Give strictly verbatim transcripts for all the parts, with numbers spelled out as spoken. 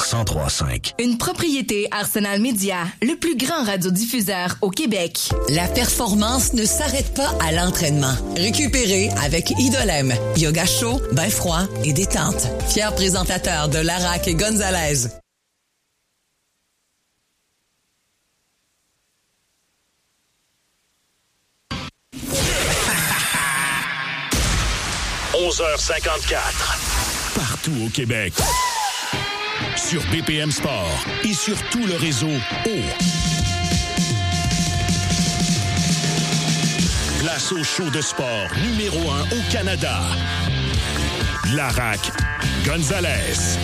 cent trois virgule cinq. Une propriété Arsenal Média, le plus grand radiodiffuseur au Québec. La performance ne s'arrête pas à l'entraînement. Récupérez avec Idolem. Yoga chaud, bain froid et détente. Fier présentateur de Larac et Gonzalez. onze heures cinquante-quatre. Partout au Québec. Sur B P M Sport et sur tout le réseau O. Place au show de sport numéro un au Canada. Larac, Gonzalez.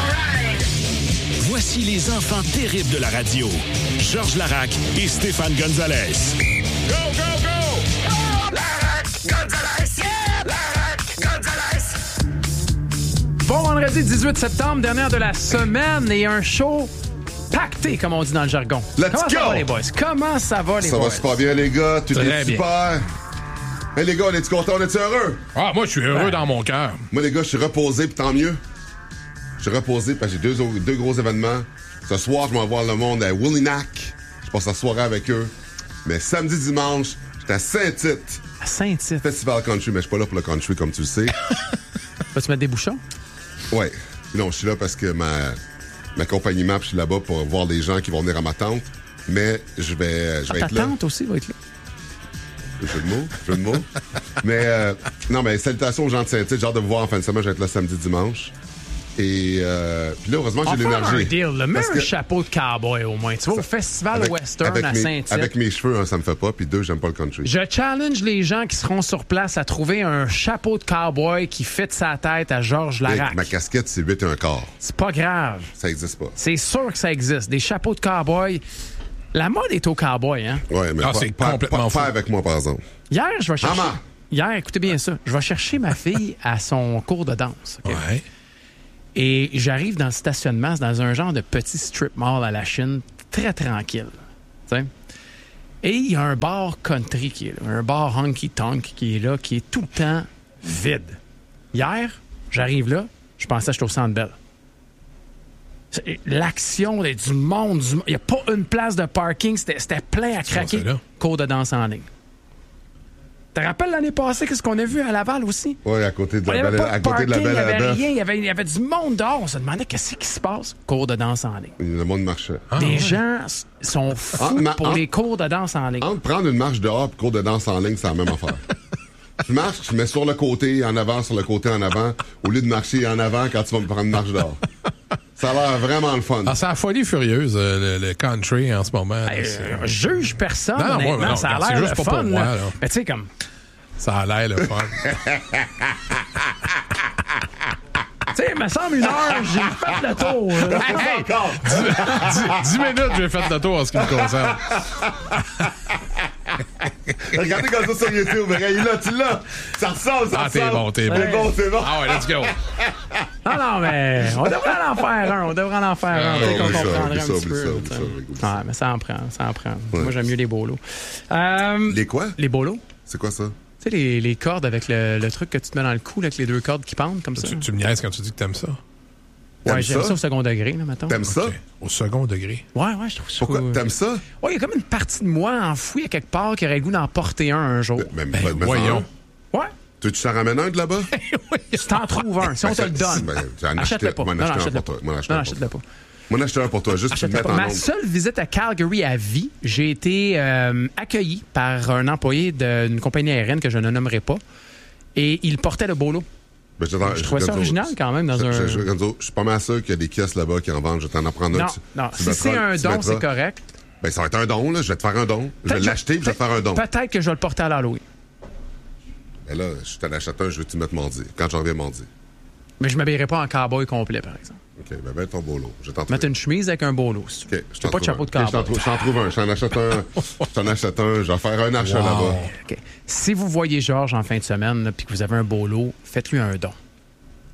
Voici les enfants terribles de la radio. Georges Larac et Stéphane Gonzalez. Go, go, go! Oh, Larac, Gonzalez! Yeah! Larac, Gonzalez! Bon vendredi dix-huit septembre, dernière de la semaine et un show pacté, comme on dit dans le jargon. Let's Comment go! ça va, les boys? Comment ça va, les ça boys? Ça va super bien, les gars. Tout Très est bien. super. Hey, les gars, on est-tu contents? On est-tu heureux? Ah, moi, je suis heureux Ouais. dans mon cœur. Moi, les gars, je suis reposé, puis tant mieux. Je suis reposé parce que j'ai deux, au- deux gros événements. Ce soir, je vais voir le monde à Willinac. Je passe la soirée avec eux. Mais samedi, dimanche, j'étais à Saint-Tite. À Saint-Tite. Festival country, mais je suis pas là pour le country, comme tu le sais. Vas-tu mettre des bouchons? Ouais. Non, je suis là parce que ma, ma compagnie Map, je suis là-bas pour voir les gens qui vont venir à ma tente. Mais je vais, je Ah, vais ta être là. tante aussi va être là. Jeu de mots, jeu de mots. mais, euh, non, mais salutations aux gens de Saint-Tite. J'ai hâte de vous voir en fin de semaine. Je vais être là samedi, dimanche. Et, euh, puis là, heureusement, On j'ai va faire un l'énergie. deal, là. Mets Parce un que- chapeau de cowboy au moins. Tu vas au Festival avec, Western avec à mes, Saint-Tite. avec mes cheveux, un, ça me fait pas. Puis deux, j'aime pas le country. Je challenge les gens qui seront sur place à trouver un chapeau de cowboy qui fit sa tête à Georges Mais Larac. ma casquette, c'est huit et un quart. C'est pas grave. Ça existe pas. C'est sûr que ça existe. Des chapeaux de cowboy. La mode est au cowboy, hein? Ouais, mais Ah, pas, c'est pas, complètement pas, fou. pas avec moi, par exemple. Hier, je vais chercher. Maman! Hier, écoutez bien ça. Je vais chercher ma fille à son cours de danse. OK? Ouais. Et j'arrive dans le stationnement, c'est dans un genre de petit strip mall à la Chine, très tranquille. Tu sais? Et il y a un bar country qui est là, un bar honky-tonk qui est là, qui est tout le temps vide. Hier, j'arrive là, je pensais que j'étais au Centre Bell. C'est- L'action, il y a du monde, du... il n'y a pas une place de parking, c'était, c'était plein à craquer. c'est là. Cours de danse en ligne. Tu te rappelles l'année passée, qu'est-ce qu'on a vu à Laval aussi? Ouais, à côté de Il n'y la avait belle, pas à de côté de la parking, il belle n'y à la avait bœuf. rien, il y avait, il y avait du monde dehors. On se demandait qu'est-ce qui se passe. Cours de danse en ligne. Le monde marchait. Ah, Des ouais. gens s- sont fous Ah, ma- pour ah. les cours de danse en ligne. Entre prendre une marche dehors et cours de danse en ligne, c'est la même affaire. Tu marches, tu mets sur le côté, en avant, sur le côté, en avant, au lieu de marcher en avant quand tu vas me prendre une marche dehors. Ça a l'air vraiment le fun. Ah, c'est la folie furieuse, euh, le, le country en ce moment. là, Hey, c'est- euh, je juge personne, Non, honnêtement. moi, non, ça a c'est l'air juste le pas fun. pour moi, là. là. Mais tu sais, comme... Ça a l'air le fun. Tu sais, il me semble une heure, j'ai fait le tour. là. Hey, encore! dix, dix minutes, j'ai fait le tour en ce qui me concerne. Regardez comme ça sur YouTube, regarde, il est là, tu l'as. Ça ressemble, ça Ah, t'es ressemble. bon, t'es bon. C'est bon, c'est bon. Ah ouais, let's go. Non, non, mais on devrait en faire un. On devrait en faire un. Ah, Peut-être qu'on oublie ça, comprendrait oublie un ça, petit oublie peu. ça, oublie tu sais. ça, oublie ça. Ouais, mais ça en prend, ça en prend. Moi, j'aime mieux les bolos. Euh, Les quoi? Les bolos. C'est quoi ça? Tu sais, les, les cordes avec le, le truc que tu te mets dans le cou, là, avec les deux cordes qui pendent comme ça. Tu, tu me niaises quand tu dis que t'aimes ça. Ouais, T'aimes j'aime ça? ça au second degré, là, mettons. T'aimes ça? Ok. Au second degré. Ouais, ouais, je trouve ça. Pourquoi? T'aimes ça? Ouais, il y a comme une partie de moi enfouie à quelque part qui aurait le goût d'en porter un un jour. Ben, Ben, ben, ben, voyons. Ouais. Tu tu t'en ramènes un de là-bas? Tu t'en trouves un. Si on te le donne. Ben, j'en Achète-le achète- pas. moi, Non, en non, acheter un achète-le pour pas. toi. Moi, en acheter Non, un pour achète-le pas. Moi, en acheter un pour toi, juste pour te Achète-le mettre pas. en Ma onde. seule visite à Calgary à vie, j'ai été euh, accueilli par un employé d'une compagnie aérienne que je ne nommerai pas. Et il portait le bolo. Ben, j'attends- Je trouvais ça Gonzo, original quand même dans je- un... je- je- Gonzo, je suis pas mal sûr qu'il y a des caisses là-bas qui en vendent. Je vais t'en en prendre un. Non, tu- non. tu Si mettras- c'est un tu don, mettras. c'est correct. Ben, ça va être un don, là. Je vais te faire un don. Je vais Peut-être l'acheter puis je vais te faire un don. Peut-être que je vais le porter à l'Halloween. Ben là, je t'en achète un, je vais te mettre mardi. Quand je reviens mardi. Mais je m'habillerai pas en cowboy complet, par exemple. OK, ben, ben ton bolo. Je t'en trouve. Mettre une chemise avec un bolo. Si tu veux. OK, je T'as t'en pas de trouve chapeau un. de OK, je t'en cowboy. trouve- je t'en trouve un. Je t'en achète un. Je t'en achète un. Je vais faire un achat Wow. là-bas. OK. Si vous voyez Georges en fin de semaine là, puis que vous avez un bolo, faites-lui un don.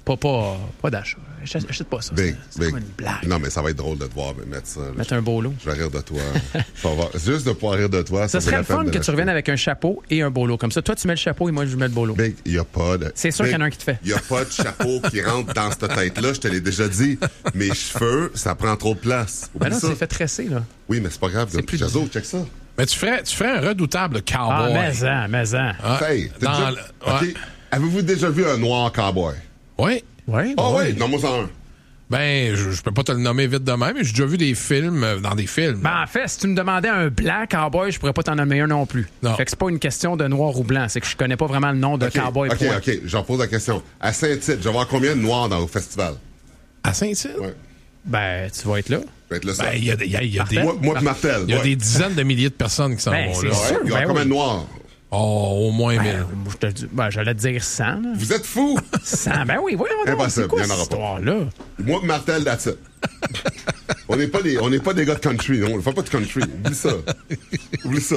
Pas, pas, pas d'achat. Achète, achète pas ça. Big, c'est big. comme une blague. Non, mais ça va être drôle de te voir mettre ça. là. Mettre un beau lot. Je vais rire de toi. Faut avoir- Juste de pouvoir rire de toi. Ça vaut serait la le fun peine de que tu l'acheter. reviennes avec un chapeau et un beau lot. Comme ça, toi, tu mets le chapeau et moi, je mets le beau lot. Big, il n'y a pas de. C'est sûr Big, qu'il y en a un qui te fait. Il n'y a pas de chapeau qui rentre dans cette tête-là. Je te l'ai déjà dit. Mes cheveux, ça prend trop de place. Ben Oublie non, ça. c'est fait tresser, là. Oui, mais c'est pas grave. C'est plus de- Jazo, check ça. Mais tu ferais, tu ferais un redoutable cowboy. Ah, mais-en, mais-en. Ah, Hey, t'as dans déjà- le- OK. ouais. Avez-vous déjà vu un noir cowboy? Oui. Oui, Ah oui. oui, nomme-moi en un. Ben, je, je peux pas te le nommer vite de même, mais j'ai déjà vu des films, euh, dans des films. Ben, en fait, si tu me demandais un blanc cowboy, je pourrais pas t'en nommer un non plus. Non. Fait que c'est pas une question de noir ou blanc, c'est que je connais pas vraiment le nom de OK, cowboy. OK, point. OK. J'en pose la question. À Saint-Tite, je vais voir combien de noirs dans le festival? À Saint-Tite? Ouais. Ben, tu vas être là. Je vais être le Ben, seul. il y a, des- il y a- il y a des, Moi, moi pis Martel. il y a ouais. des dizaines de milliers de personnes qui s'en Ben, vont c'est là. sûr. Ouais, il y aura Ben combien oui. de noirs? Oh, au moins Ben, mille. je te dis- ben, j'allais te dire cent. Là. Vous êtes fous? cent, ben oui, voyons donc. Impossible, C'est quoi il y en cette aura pas. histoire-là? Moi pis Martel, that's it. On n'est pas, des- on n'est pas des gars de country. Non, on ne fait pas de country. Oublie ça. Oublie ça.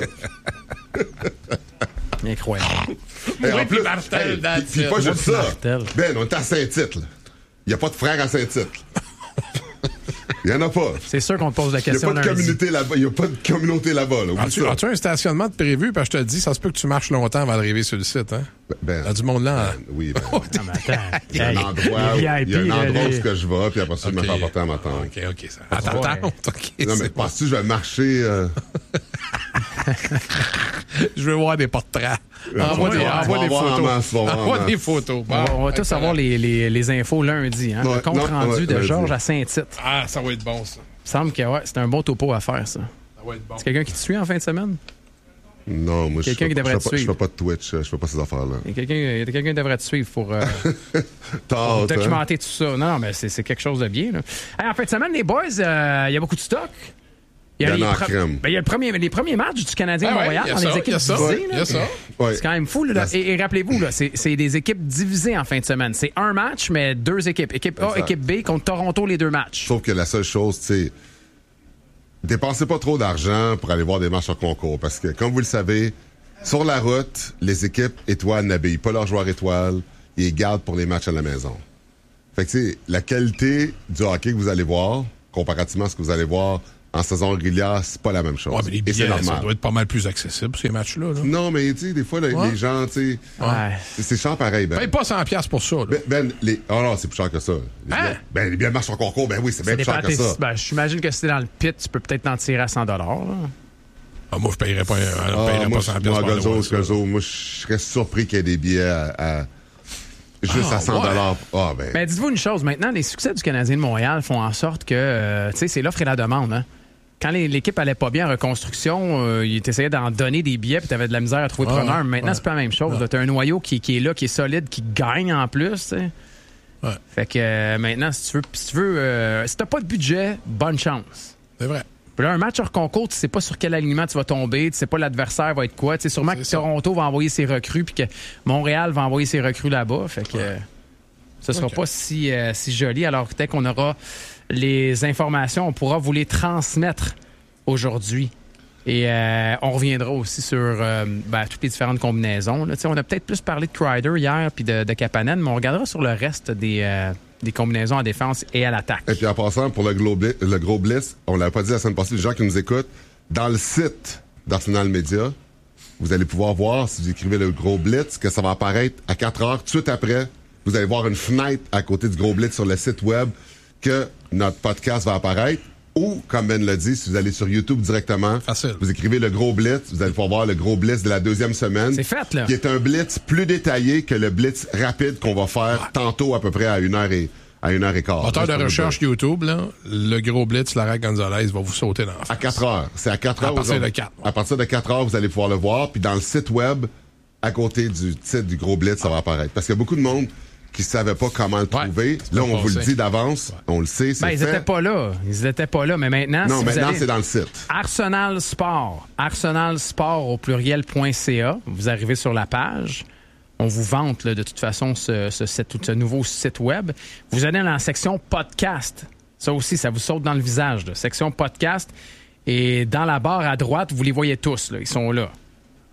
Incroyable. Et Oui, puis Martel, hey, that's puis- puis it. pas Moi juste puis ça. Martel. Ben, on est à Saint-Tite. là. Il n'y a pas de frères à Saint-Tite. Il n'y en a pas. C'est sûr qu'on te pose la Il n'y a question pas de lundi. communauté là-bas. Il n'y a pas de communauté là-bas. Là. Oublie As-tu, ça. as-tu un stationnement de prévu? Parce que je te le dis, ça se peut que tu marches longtemps avant d'arriver sur le site. Hein? Ben, Il y a du monde là. ben, oui, ben, Non, mais attends. il y a un Hey, endroit, les où- il y a un V I P, là, endroit où les- ce que je vais, puis après ça, je me Ok. fais apporter à ma tante. OK, OK. Ça. Attends, Ouais. attends. OK, Non, mais c'est bon. penses-tu que je vais marcher... euh, Je veux voir des portraits. Envoie tu des, vas- envoie tu vas des voir en photos. masse, tu vas voir en Envoie masse. des photos. On va, on va Bon, tous avoir les, les, les infos lundi. Hein? Ouais, Le compte non, rendu ouais, de lundi. Georges à Saint-Tite. Ah, ça va être bon, ça. Il me semble que ouais, c'est un bon topo à faire, ça. Ça va être bon. C'est quelqu'un qui te suit en fin de semaine? Non, moi, je Quelqu'un fais qui pas- devrait je te fais pas- je suivre. fais pas de Twitch, je fais pas ces affaires-là. Il y a quelqu'un il y a quelqu'un qui devrait te suivre pour, euh, Tard, pour documenter tout ça. Non, non, mais c'est c'est quelque chose de bien. Là. Hey, en fin de semaine, les boys, euh, il y a beaucoup de stock. Il y en les a en pre- crème. ben, il y a le premier, les premiers matchs du Canadien de Ah ouais, Montréal il y a dans ça, les il y équipes a ça, divisées. il y là. a ça. Ouais. C'est quand même fou. Là, La- Et, et rappelez-vous, là, c'est c'est des équipes divisées en fin de semaine. C'est un match, mais deux équipes. Équipe A, Exact. équipe B contre Toronto, les deux matchs. Sauf que la seule chose, tu sais, dépensez pas trop d'argent pour aller voir des matchs en concours. Parce que, comme vous le savez, sur la route, les équipes étoiles n'habillent pas leurs joueurs étoiles. Ils les gardent pour les matchs à la maison. Fait que, tu sais, la qualité du hockey que vous allez voir, comparativement à ce que vous allez voir en saison régulière, c'est pas la même chose. Ouais, mais les Et billets, c'est ça normal. doit être pas mal plus accessible, ces matchs-là. Là. Non, mais tu sais, des fois, là, Ouais. les gens, tu sais, Ouais. c'est- c'est cher pareil, Ben. Paye pas cent piastres pour ça. Là. Ben, ben, les... Oh non, c'est plus cher que ça. Les Hein? billets- Ben, les billets de match en concours, ben oui, c'est bien Ça plus cher dépend que tes- ça. ben, J'imagine que si t'es dans le pit, tu peux peut-être en tirer à cent dollars. Ah, moi, je payerais pas, je Ah, payerais moi, pas cent je- piastres moi, pour aller Gonzo, voir ça. Gonzo, moi, je serais surpris qu'il y ait des billets à, à- juste Ah, à cent dollars. Ah, ben. Mais dites-vous une chose, maintenant, les succès du Canadien de Montréal font en sorte que, euh, tu sais, c'est l'offre et la demande. Hein? Quand les- l'équipe allait pas bien en reconstruction, euh, ils essayaient d'en donner des billets puis t'avais de la misère à trouver Ah, preneur. Maintenant, ouais. c'est pas la même chose. Ouais. T'as un noyau qui, qui est là, qui est solide, qui gagne en plus. Tu sais. Ouais. Fait que euh, maintenant, si tu veux, si tu veux, euh, si t'as pas de budget, bonne chance. C'est vrai. Puis là, un match hors concours, tu sais pas sur quel alignement tu vas tomber, tu sais pas l'adversaire va être quoi. Tu sais sûrement C'est que ça. Toronto va envoyer ses recrues puis que Montréal va envoyer ses recrues là-bas. Fait que euh, ce sera Ok. pas si, euh, si joli. Alors peut-être qu'on aura les informations, on pourra vous les transmettre aujourd'hui. Et euh, on reviendra aussi sur euh, ben, toutes les différentes combinaisons. Là. Tu sais, On a peut-être plus parlé de Kreider hier puis de, de Kapanen, mais on regardera sur le reste des, euh, des combinaisons en défense et à l'attaque. Et puis en passant, pour le gros, bli- le gros blitz, on l'avait pas dit la semaine passée, les gens qui nous écoutent, dans le site d'Arsenal Media, vous allez pouvoir voir, si vous écrivez le gros blitz, que ça va apparaître à quatre heures. Tout de suite après, vous allez voir une fenêtre à côté du gros blitz sur le site web que notre podcast va apparaître. Ou, comme Ben l'a dit, si vous allez sur YouTube directement, Facile. vous écrivez le gros blitz, vous allez pouvoir voir le gros blitz de la deuxième semaine. C'est fait, là. Qui est un blitz plus détaillé que le blitz rapide qu'on va faire tantôt à peu près à une heure et, à une heure et quart. Moteur Juste de pour vous recherche dire. YouTube, là, le gros blitz, Lara Gonzalez va vous sauter dans la À face. quatre heures. C'est à quatre À heures. partir aujourd'hui. de quatre. À partir de quatre heures, vous allez pouvoir le voir. Puis dans le site web, à côté du titre du gros blitz, ça va apparaître. Parce qu'il y a beaucoup de monde qui ne savait pas comment le Ouais, trouver. tu Là, peux on vous le passer. dit d'avance. On le sait, c'est Ben, ils fait. étaient pas là. Ils étaient pas là, mais maintenant, Non, si vous maintenant, allez- c'est dans le site. Arsenal Sport. Arsenal Sport au pluriel.ca. Vous arrivez sur la page. On vous vante là, de toute façon ce, ce, cette- ce nouveau site web. Vous allez dans la section podcast. Ça aussi, ça vous saute dans le visage. Là. Section podcast. Et dans la barre à droite, vous les voyez tous. Là. Ils sont là.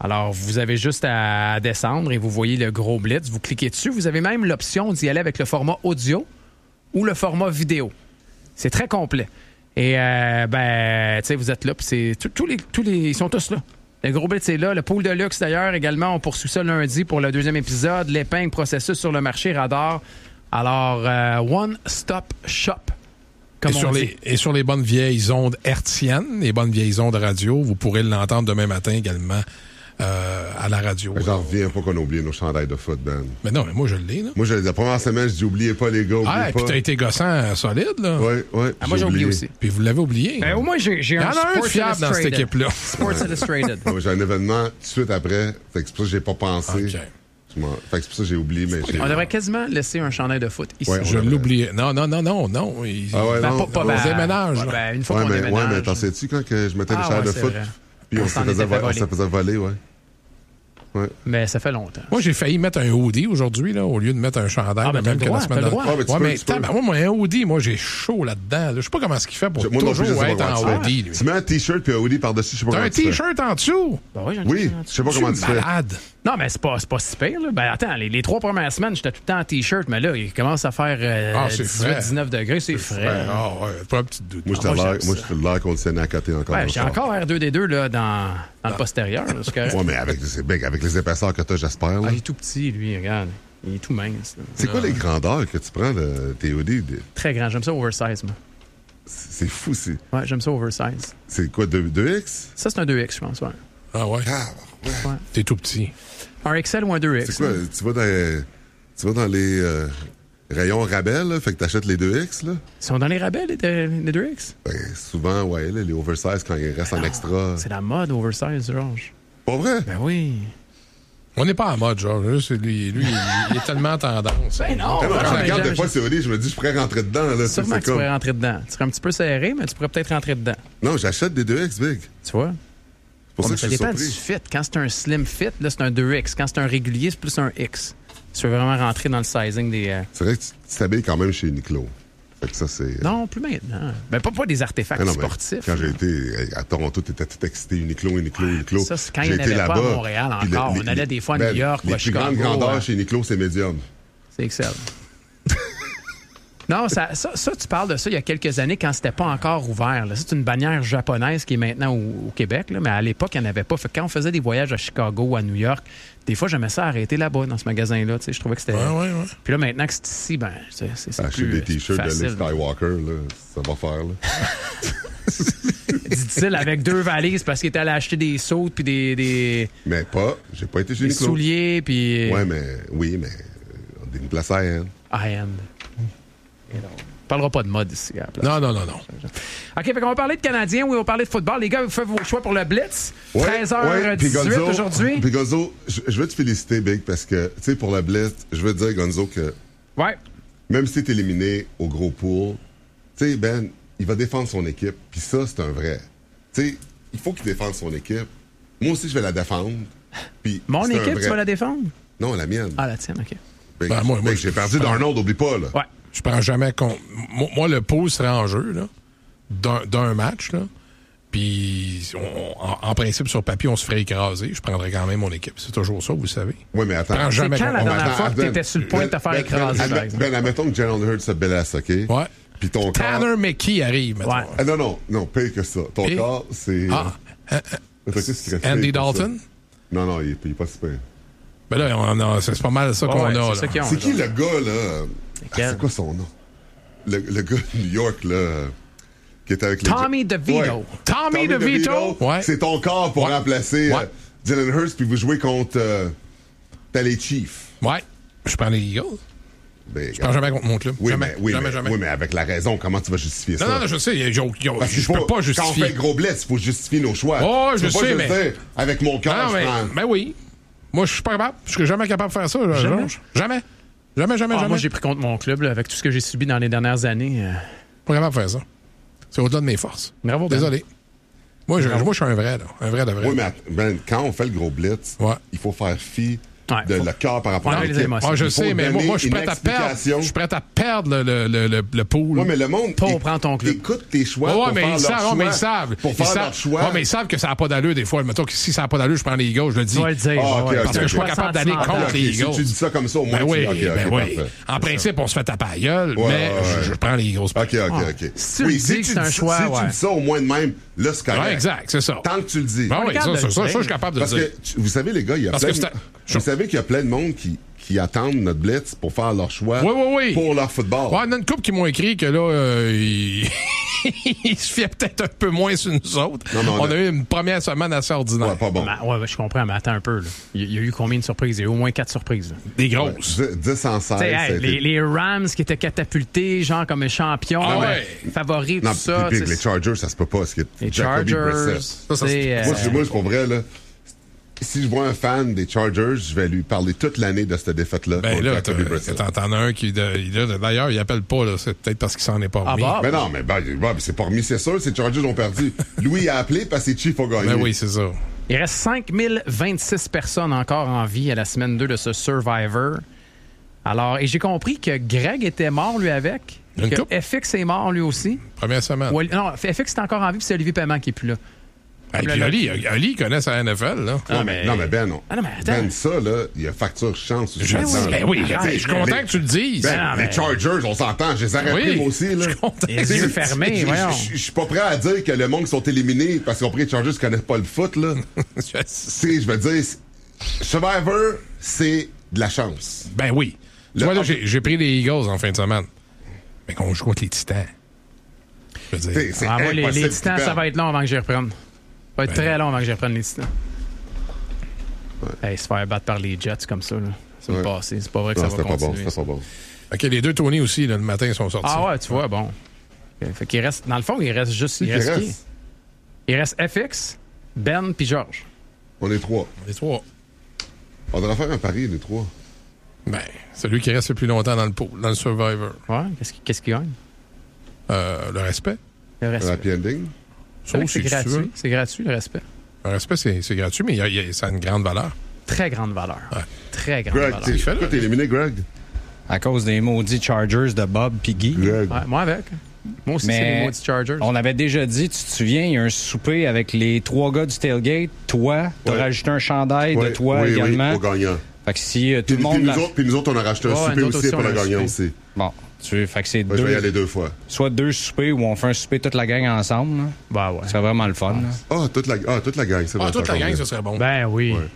Alors, vous avez juste à descendre et vous voyez le gros blitz. Vous cliquez dessus. Vous avez même l'option d'y aller avec le format audio ou le format vidéo. C'est très complet. Et, euh, ben, tu sais, vous êtes là. Puis c'est tous les, tous les, ils sont tous là. Le gros blitz est là. Le pool de luxe, d'ailleurs, également. On poursuit ça lundi pour le deuxième épisode. L'épingle processus sur le marché radar. Alors, euh, One Stop Shop. Comme Et on sur, dit. les, et sur les bonnes vieilles ondes hertziennes, les bonnes vieilles ondes radio, vous pourrez l'entendre demain matin également euh, à la radio. J'en reviens pas qu'on a oublié nos chandails de foot, Ben. Mais non, mais moi, je l'ai, là. Moi, j'ai- la première semaine, je dis oubliez pas, les gars, oubliez Ah, et puis pas. t'as été gossant euh, solide, là. Oui, oui. Ah, moi, j'ai oublié aussi. Puis vous l'avez oublié. Ben, au moins, j'ai, j'ai Il y un en a un de Sports fiable dans cette Illustrated. équipe-là. Sports Illustrated. Ah, j'ai un événement tout de suite après. Fait que c'est pour ça que j'ai pas pensé. OK. Je m'en- Fait que c'est pour ça que j'ai oublié, mais j'ai... On devrait quasiment laisser un chandail de foot ici. Ouais, Je on- l'oubliais. Non, non, non, non, non. Il- Ah ouais, Ben, non. pas, pas, on ben, déménage, ouais, là. ben, une fois Ouais, qu'on mais, déménage. ouais, mais t'en sais-tu quand que je mettais Ah, les chandails ouais, de c'est foot, vrai. puis on, On se s'en faisait était fait voler, on voler. se faisait voler, ouais. Ouais. Mais ça fait longtemps. Moi, j'ai failli mettre un hoodie aujourd'hui, là, au lieu de mettre un chandail, Ah, ben, là, t'as même le que droit, la semaine t'as le dernière. droit. Ah, ben, tu Ouais, peux, mais tu peux. tabarnak, moi, un hoodie, moi, j'ai chaud là-dedans. là. Je sais pas comment est-ce qu'il fait pour Je- Moi non plus, je toujours sais pas être comment en tu fais. hoodie, lui. Tu mets un t-shirt puis un hoodie par-dessus, je sais pas T'as comment un tu fais. t-shirt en dessous. Ben oui, j'en ai Oui, un je sais pas Je comment tu suis fais. malade. Non, mais c'est pas, c'est pas si pire. Là. Ben attends, les, les trois premières semaines, j'étais tout le temps en T-shirt, mais là, il commence à faire euh, Ah, c'est dix-huit frais. dix-neuf degrés, c'est frais. Ouais, ah, ouais, pas un petit doute. Moi, j'étais Ah, moi, l'air- j'aime moi, ça. j'étais l'air conditionné à côté encore. Ouais, j'ai encore R deux D deux là, dans, dans le postérieur. là, c'est correct. Ouais, mais avec, c'est big, avec les épaisseurs que t'as, j'espère. là. Ah, il est tout petit, lui, regarde. Il est tout mince. là. C'est quoi les grandeurs que tu prends de tes hoodies? De- Très grand. J'aime ça oversize, moi. C'est fou, c'est... Ouais, j'aime ça oversize. C'est quoi, deux X? Ça, c'est un deux X, je pense, ouais. Ah ouais, Ah, ouais. t'es tout petit. Un X L ou un deux X. c'est quoi, là. tu vas dans, tu vas dans les euh, rayons rabais, là, fait que t'achètes les deux X, là? Ils sont dans les rabais, les, deux- les deux X. Ben, souvent, ouais, là, les oversize, quand ils restent en Non, extra. C'est la mode oversize, Georges. Pas vrai? Ben oui. On n'est pas en mode, genre. Lui, c'est- lui, lui, il, il est tellement tendance. Ben non. Ah non, non, je mais regarde j'aime- des fois ces hoodies, je me dis, je pourrais rentrer dedans, là. Sûrement c'est que tu comme... pourrais rentrer dedans. Tu serais un petit peu serré, mais tu pourrais peut-être rentrer dedans. Non, j'achète des deux X, big. Tu vois? C'est pour Ouais, ça mais que ça je suis dépend surpris. du fit. Quand c'est un slim fit, là, c'est un deux X. Quand c'est un régulier, c'est plus un X. Tu veux vraiment rentrer dans le sizing des... euh, C'est vrai que tu tu t'habilles quand même chez Uniqlo. Fait que ça, c'est... Non, plus maintenant. Ben, pas, pas des artefacts Ah non, mais sportifs. quand j'ai été à Toronto, t'étais tout excité, Uniqlo, Uniqlo, Uniqlo. ça, c'est quand J'ai il n'y en été avait pas à là-bas, Montréal puis encore. le- On les- allait des fois à ben, New York ou les à plus Chicago. grandes grandeurs euh, chez Uniqlo, c'est médium. C'est Excel. Non, ça, ça, ça, tu parles de ça il y a quelques années quand c'était pas encore ouvert. là. C'est une bannière japonaise qui est maintenant au, au Québec, là, mais à l'époque, il n'y en avait pas. Fait que quand on faisait des voyages à Chicago ou à New York, des fois, j'aimais ça arrêter là-bas, dans ce magasin-là. Tu sais, je trouvais que c'était... Ouais, ouais, ouais. Puis là, maintenant que c'est ici, ben, c'est, c'est, c'est Acheter plus des t-shirts de facile. Luke Skywalker, là, ça va faire, là. Dit-il avec deux valises parce qu'il était allé acheter des sautes puis des, des, Mais pas, j'ai pas été chez des Uniqlo. souliers puis Ouais, mais, oui, mais, euh, on a une place à haine. high-end. Et donc, on parlera pas de mode ici. À la place. Non, non, non, non. OK, fait qu'on va parler de Canadiens, oui, on va parler de football. Les gars, vous faites vos choix pour le Blitz. Ouais, treize heures ouais, puis dix-huit Gonzo- aujourd'hui. Puis Gonzo, je, je veux te féliciter, Big, parce que, tu sais, pour le Blitz, je veux te dire, Gonzo, que Ouais. même si t'es éliminé au gros pool, tu sais, Ben, il va défendre son équipe, puis ça, c'est un vrai. Tu sais, il faut qu'il défende son équipe. Moi aussi, je vais la défendre. Puis Mon c'est un équipe, vrai. tu vas la défendre? Non, la mienne. Ah, la tienne, OK. Big, Ben, moi, moi, Big, j'ai je- perdu je- Darnold, oublie pas, là. Ouais. Je prends jamais compte. Moi, moi, le pool serait en jeu, là, d'un, d'un match, là. Puis, on- en, en principe, sur papier, on se ferait écraser. Je prendrais quand même mon équipe. C'est toujours ça, vous savez. Oui, mais attends. Prends jamais quand compte. la On dernière attend- fois que Ben, t'étais sur le point de te faire Ben, écraser, Ben, par Ben, exemple? Ben, admettons que Jalen Hurts se blesse, OK? Ouais. Puis ton corps... Tanner McKee arrive, maintenant. Ouais. Ah, non, non, non, pire que ça. Ton Pire? corps, c'est... Ah, euh, qu'est-ce qu'il reste Andy pire pour ça? Dalton? Non, non, il est, il est pas super. Ben là, on a- c'est c'est pas mal ça Ouais, qu'on ouais, a. c'est là. ça qu'ils ont, C'est qui genre. le gars, là? Ah, Quel? c'est quoi son nom? Le, le gars de New York, là, qui était avec les... Tommy DeVito. Ouais. Tommy DeVito? Ouais. C'est ton corps pour Ouais. remplacer Ouais. euh, Jalen Hurts, puis vous jouez contre... Euh, t'as les Chiefs. Ouais. Je prends les Eagles. Ben, Je prends jamais contre mon club. oui, jamais, mais, oui, jamais, mais, jamais. oui, mais avec la raison, comment tu vas justifier ça? Non, non, non, je sais. il y a- il y a- il y a- Parce qu'il je faut- peux pas Quand on fait justifier. le gros blitz, il faut justifier nos choix. Oh, Tu je peux pas sais, juste mais- dire, avec mon cœur, Non, je mais, prends... ben oui. Moi, je suis pas capable. Je serais jamais capable de faire ça, là, Jamais? Georges. Jamais. Jamais, jamais, Ah, jamais. moi, j'ai pris contre mon club là, avec tout ce que j'ai subi dans les dernières années. euh, pas capable de faire ça. C'est au-delà de mes forces. Bravo, Ben. Désolé. Moi, je, moi, je suis un vrai, là. Un vrai de vrai. Oui, mais att- ben, quand on fait le gros blitz, Ouais. il faut faire fi Ouais, de faut- le cœur par rapport Ouais, à les l'équipe. émotions. Ah, je Il faut sais, mais moi, donner moi je suis une prêt à perdre. explication. Je suis prêt à perdre le, le, le, le pool. Ouais, mais le monde. Pas éc- prendre ton club. Écoute tes choix. Ouais, ouais, pour mais faire ils leur savent, ouais, choix, mais ils savent. Pour Ils faire savent- leur choix. Ouais, mais ils savent que ça n'a pas d'allure des fois. Mettons que si ça n'a pas d'allure, je prends les Eagles, je le dis. Tu vas le dire. Ah, ok, ouais, ok, Parce que je suis pas ok. capable d'aller Sentiment. contre Ok, les si Eagles. tu dis ça comme ça, au moins, Ben tu oui, dis, ok, ben ok, oui. parfait. En principe, on se fait taper à la gueule, Ouais, mais ouais, je, je ouais. prends les Eagles. Ok, ok, Ah. ok. Si tu le dis que c'est un dis- choix, si ouais. tu dis ça au moins de même, là, c'est correct. Ouais, exact, c'est ça. Tant que tu le dis. Ben oui, ça, capable de ça, le ça, dire. ça, je suis capable de le Parce dire. que, tu- vous savez, les gars, il y a Parce plein que de... c'est- Vous savez qu'il y a plein de monde qui, qui attendent notre blitz pour faire leur choix Oui, oui, oui. pour leur football. Ouais, il y en a une couple qui m'ont écrit que là, euh, ils... ils se fiaient peut-être un peu moins sur nous autres. Non, mais on on, a... a- eu une première semaine assez ordinaire. Ouais, pas bon. Ben, ouais, je comprends, mais attends un peu. Là. Il y a eu combien de surprises? Il y a eu au moins quatre surprises. là. Des grosses. dix dix en seize, Tu sais, ça a hey, été- les, les Rams qui étaient catapultés, genre comme champions, Ah euh, ouais. favoris, Non, tout ça. puis, tu puis, sais, les Chargers, ça se peut pas. Ce que les Jacoby Chargers. Brissett. Ça, ça, tu sais, c'est- Moi, euh, c'est- moi, c'est pour vrai, là. Si je vois un fan des Chargers, je vais lui parler toute l'année de cette défaite-là. Ben contre là, Jacoby t'as- Brissett. t'en t'en as un qui, de- il a- d'ailleurs, il appelle pas, là. C'est peut-être parce qu'il s'en est pas Ah remis. bah? Mais non, mais ben, ben, c'est pas remis, c'est sûr. Ces Chargers ont perdu. Louis a appelé parce que ses Chiefs ont gagné. Ben oui, c'est ça. Il reste cinq mille vingt-six personnes encore en vie à la semaine deux de ce Survivor. Alors, et j'ai compris que Greg était mort, lui, avec. Une Que coupe. F X est mort, lui aussi. Première semaine. Ou- non, F X est encore en vie, puis c'est Olivier Paiement qui est plus là. Et puis le- Ali, Ali connaît sa N F L, là. Non, Ah, mais, mais- non, mais Ben, non. Ah non, mais attends. Ben, ça, là, il y a facture chance. aussi Je là-dedans, dis, là. ben oui, Ah, je suis les- content les- que tu le dises. Ben, Ah, les mais- Chargers, on s'entend. Je les aurais Oui, pris, moi aussi, là. je suis content. Les yeux fermés, Je- voyons. Je je- je suis pas prêt à dire que le monde qui sont éliminés parce qu'ils ont pris les Chargers ne connaissent pas le foot, là. Tu sais, je veux dire, c'est- Survivor, c'est de la chance. Ben oui. Tu Le- vois, là, j'ai j'ai pris les Eagles en fin de semaine. Mais qu'on joue contre les Titans. Je veux T'sais, dire. c'est Ah, moi, les, impossible les Titans, qu'ils ça va être long avant que j'y reprenne. Ça va être Ben, très long avant que j'y reprenne les Titans. Hey, se faire battre par les Jets comme ça, là. C'est Ouais. le passé. C'est pas vrai que Non, ça c'était va pas bon, continuer. c'était pas bon. OK, les deux Tony aussi, là, le matin, ils sont sortis. Ah ouais, tu vois, bon. Ok, Fait qu'il reste, dans le fond, il reste juste. Qui Il reste, qui? reste? Il reste F X, Ben puis Georges. On est trois. Les trois. On devrait faire un pari, les trois. Ben, celui qui reste le plus longtemps dans le pool, dans le Survivor. Ouais, qu'est-ce qui- qu'est-ce qu'il gagne? Euh, le respect. Le Un respect. happy ending. C'est vrai que aussi, c'est si tu veux. gratuit. C'est gratuit, le respect. Le respect, c'est c'est gratuit, mais il y a- il y a- ça a une grande valeur. Très grande valeur. Ouais. Très grande Greg, valeur. t'es- fait, là. pourquoi t'es éliminé, Greg? À cause des maudits Chargers de Bob puis Guy. Greg. Ouais, moi avec. Moi aussi, Mais c'est les maudits Chargers. On avait déjà dit, tu te souviens, il y a un souper avec les trois gars du tailgate. Toi, t'as Ouais. rajouté un chandail de Ouais, toi oui, également. Oui, au gagnant. Fait que si euh, tout Puis, le monde... puis nous l'a- autres, puis nous autres, on a rajouté un Ouais, souper nous autres aussi aussi, pour on le a un gagnant souper. aussi. Bon, tu fait que c'est Moi, je vais y deux... aller deux fois. Soit deux soupers où on fait un souper toute la gang ensemble. là. Ben ouais. C'est vraiment le fun. là. Ah, toute la, ah, toute la gang, c'est Ah, vrai, toute c'est la encore gang, mieux. ce serait bon. Ben oui. Ouais.